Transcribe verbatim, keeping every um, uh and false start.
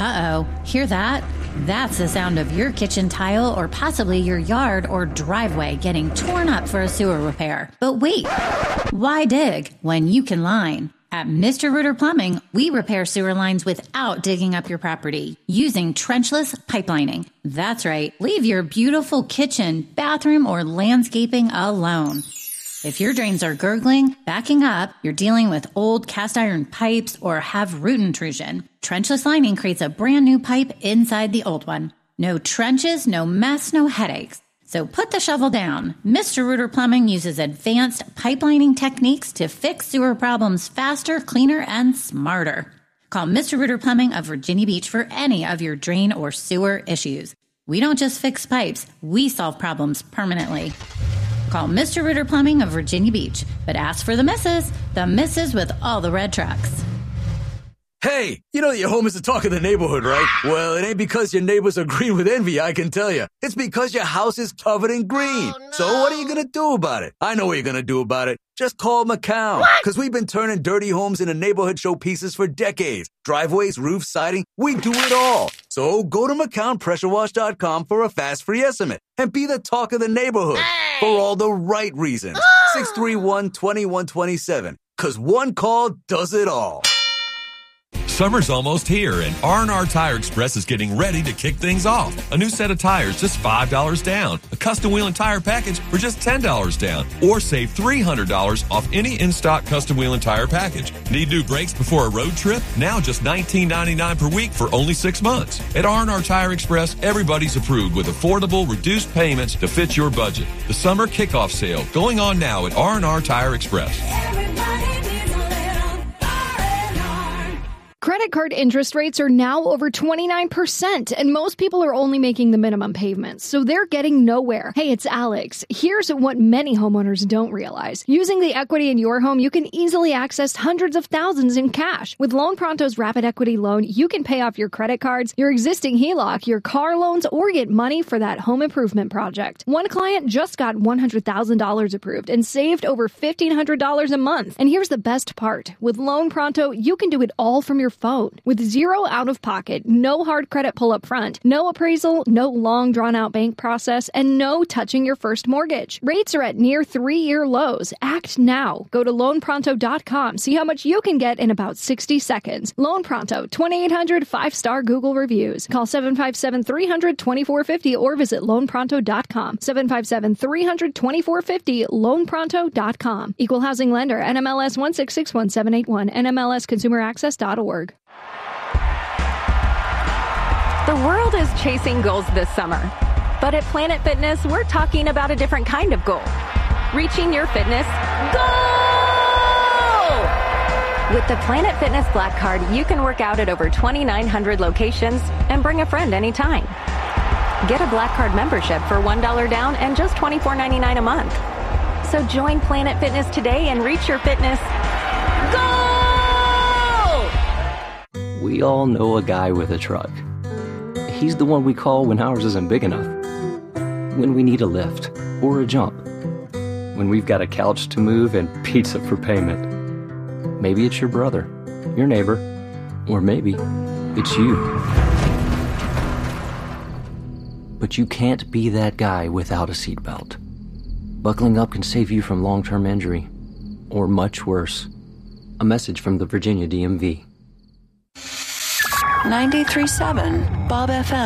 Uh-oh, hear that? That's the sound of your kitchen tile or possibly your yard or driveway getting torn up for a sewer repair. But wait, why dig when you can line? At Mister Rooter Plumbing, we repair sewer lines without digging up your property using trenchless pipelining. That's right, leave your beautiful kitchen, bathroom, or landscaping alone. If your drains are gurgling, backing up, you're dealing with old cast iron pipes, or have root intrusion, trenchless lining creates a brand new pipe inside the old one. No trenches, no mess, no headaches. So put the shovel down. Mister Rooter Plumbing uses advanced pipelining techniques to fix sewer problems faster, cleaner, and smarter. Call Mister Rooter Plumbing of Virginia Beach for any of your drain or sewer issues. We don't just fix pipes, we solve problems permanently. Call Mister Rooter Plumbing of Virginia Beach, but ask for the missus, the missus with all the red trucks. Hey, you know that your home is the talk of the neighborhood, right? Well, it ain't because your neighbors are green with envy, I can tell you. It's because your house is covered in green. Oh, no. So what are you going to do about it? I know what you're going to do about it. Just call McCown. Because we've been turning dirty homes into neighborhood showpieces for decades. Driveways, roofs, siding, we do it all. So go to McCown Pressure Wash dot com for a fast free estimate and be the talk of the neighborhood hey. For all the right reasons. six three one, two one two seven. Because one call does it all. Summer's almost here, and R and R Tire Express is getting ready to kick things off. A new set of tires, just five dollars down. A custom wheel and tire package for just ten dollars down. Or save three hundred dollars off any in-stock custom wheel and tire package. Need new brakes before a road trip? Now just nineteen ninety-nine per week for only six months. At R and R Tire Express, everybody's approved with affordable, reduced payments to fit your budget. The summer kickoff sale going on now at R and R Tire Express. Credit card interest rates are now over twenty-nine percent, and most people are only making the minimum payments, so they're getting nowhere. Hey, it's Alex. Here's what many homeowners don't realize. Using the equity in your home, you can easily access hundreds of thousands in cash. With Loan Pronto's Rapid Equity Loan, you can pay off your credit cards, your existing H E L O C, your car loans, or get money for that home improvement project. One client just got one hundred thousand dollars approved and saved over fifteen hundred dollars a month. And here's the best part. With Loan Pronto, you can do it all from your phone. With zero out-of-pocket, no hard credit pull up front, no appraisal, no long drawn-out bank process, and no touching your first mortgage. Rates are at near three-year lows. Act now. Go to loan pronto dot com. See how much you can get in about sixty seconds. Loan Pronto, twenty-eight hundred, five-star Google reviews. Call seven five seven, three hundred, twenty-four fifty or visit loan pronto dot com. seven five seven, three hundred, twenty-four fifty, loan pronto dot com. Equal housing lender, N M L S one six six one seven eight one, N M L S consumer access dot org. The world is chasing goals this summer, but at Planet Fitness, we're talking about a different kind of goal. Reaching your fitness goal! With the Planet Fitness Black Card, you can work out at over twenty-nine hundred locations and bring a friend anytime. Get a Black Card membership for one dollar down and just twenty-four ninety-nine a month. So join Planet Fitness today and reach your fitness goal! We all know a guy with a truck. He's the one we call when ours isn't big enough. When we need a lift or a jump. When we've got a couch to move and pizza for payment. Maybe it's your brother, your neighbor, or maybe it's you. But you can't be that guy without a seatbelt. Buckling up can save you from long-term injury, or much worse. A message from the Virginia D M V. ninety-three point seven Bob F M.